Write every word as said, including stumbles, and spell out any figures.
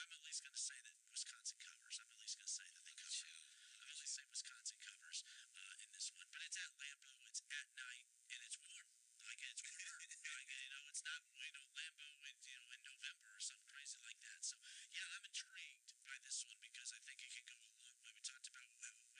I'm at least going to say that Wisconsin covers. I'm at least going to say that they cover. I'm at least say Wisconsin covers. Uh,